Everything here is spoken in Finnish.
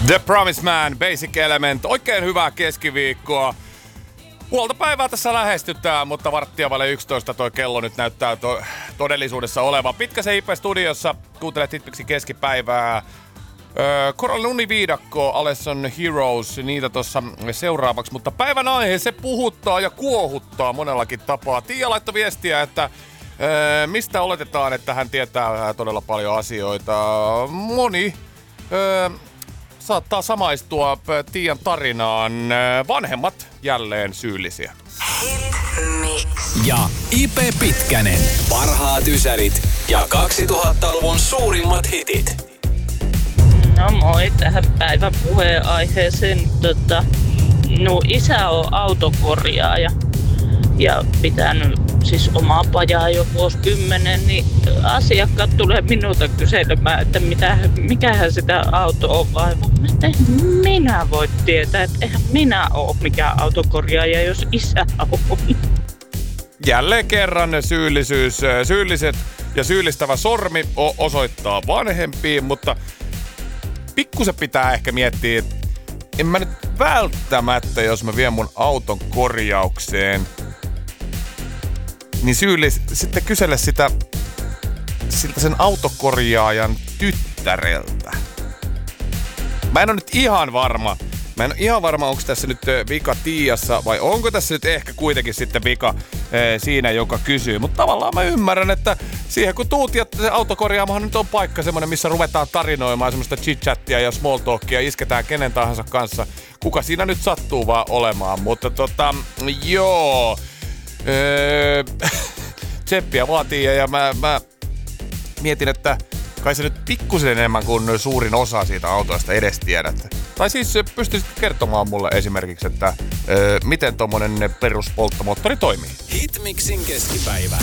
The Promised Man, Basic Element. Oikein hyvää keskiviikkoa. Puolta päivää tässä lähestytään, mutta 10:11 toi kello nyt näyttää todellisuudessa olevan. Pitkäsen IP-studiossa kuuntelet Hitmixin keskipäivää. Coral Univiidakko, Alesson Heroes, niitä tossa seuraavaksi. Mutta päivän aihe, se puhuttaa ja kuohuttaa monellakin tapaa. Tiia laittoi viestiä, että mistä oletetaan, että hän tietää todella paljon asioita. Moni saattaa samaistua Tiian tarinaan. Vanhemmat jälleen syyllisiä. Hitmix. Ja IP Pitkänen. Parhaat ysärit ja 2000-luvun suurimmat hitit. No moi, tähän päivän puheenaiheeseen. Isä on autokorjaaja ja pitänyt siis omaa pajaa jo vuosikymmenen, niin asiakkaat tulee minulta kyselemään, että mikähän sitä auto on vaivaa. Eihän minä voi tietää, että eihän minä ole mikään autokorjaaja, jos isä on. Jälleen kerran syylliset ja syyllistävä sormi osoittaa vanhempiin, mutta pikkusen pitää ehkä miettiä, että en mä nyt välttämättä, jos mä vien mun auton korjaukseen, niin sitten kysele siltä sen autokorjaajan tyttäreltä. Mä en ole nyt ihan varma. Onko tässä nyt vika Tiiassa vai onko tässä nyt ehkä kuitenkin sitten vika siinä, joka kysyy. Mutta tavallaan mä ymmärrän, että siihen kun tuut ja se autokorjaamahan nyt on paikka semmoinen, missä ruvetaan tarinoimaan semmoista chit-chattia ja small talkia, isketään kenen tahansa kanssa. Kuka siinä nyt sattuu vaan olemaan. Mutta joo. Tseppiä vaatii ja mä mietin, että kai sä nyt pikkusen enemmän kuin suurin osa siitä autoista edes tiedät. Tai siis pystyisit kertomaan mulle esimerkiksi, että miten tommonen peruspolttomoottori toimii. Hitmixin keskipäivä.